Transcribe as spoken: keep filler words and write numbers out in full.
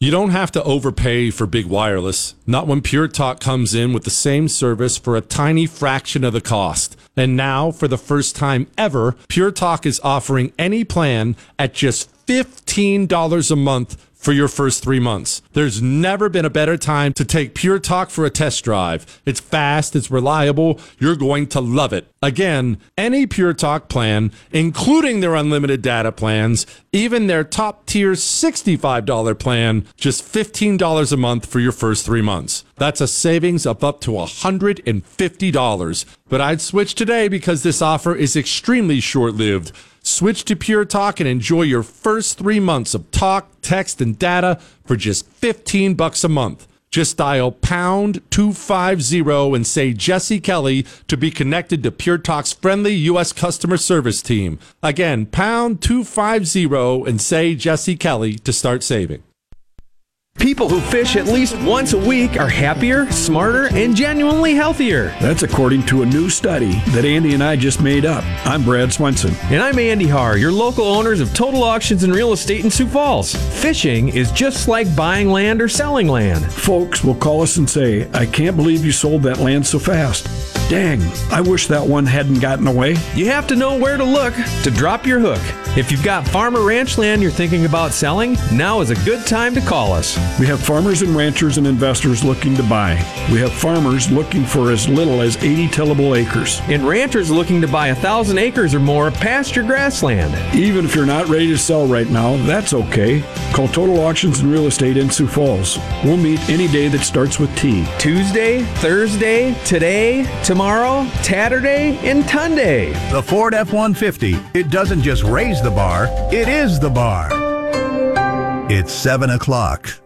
You don't have to overpay for big wireless, not when Pure Talk comes in with the same service for a tiny fraction of the cost. And now, for the first time ever, Pure Talk is offering any plan at just fifteen dollars a month for your first three months. There's never been a better time to take Pure Talk for a test drive. It's fast, it's reliable, you're going to love it. Again, any Pure Talk plan, including their unlimited data plans, even their top-tier sixty-five dollars plan, just fifteen dollars a month for your first three months. That's a savings of up to one hundred fifty dollars. But I'd switch today because this offer is extremely short-lived. Switch to Pure Talk and enjoy your first three months of talk, text, and data for just fifteen bucks a month. Just dial pound two fifty and say Jesse Kelly to be connected to Pure Talk's friendly U S customer service team. Again, pound two fifty and say Jesse Kelly to start saving. People who fish at least once a week are happier, smarter, and genuinely healthier. That's according to a new study that Andy and I just made up. I'm Brad Swenson. And I'm Andy Haar, your local owners of Total Auctions and Real Estate in Sioux Falls. Fishing is just like buying land or selling land. Folks will call us and say, I can't believe you sold that land so fast. Dang, I wish that one hadn't gotten away. You have to know where to look to drop your hook. If you've got farm or ranch land you're thinking about selling, now is a good time to call us. We have farmers and ranchers and investors looking to buy. We have farmers looking for as little as eighty tillable acres. And ranchers looking to buy one thousand acres or more of pasture grassland. Even if you're not ready to sell right now, that's okay. Call Total Auctions and Real Estate in Sioux Falls. We'll meet any day that starts with T. Tuesday, Thursday, today, tomorrow, Tatterday, and Tunday. The Ford F one fifty. It doesn't just raise the bar, it is the bar. It's seven o'clock.